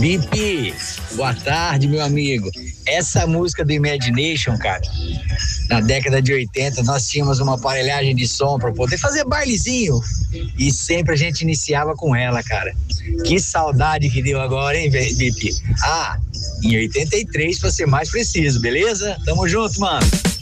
Bipi, boa tarde, meu amigo. Essa música do Imagination, cara, na década de 80, nós tínhamos uma aparelhagem de som para poder fazer bailezinho e sempre a gente iniciava com ela, cara. Que saudade que deu agora, hein, Bipi? Em 83, pra ser mais preciso, beleza? Tamo junto, mano.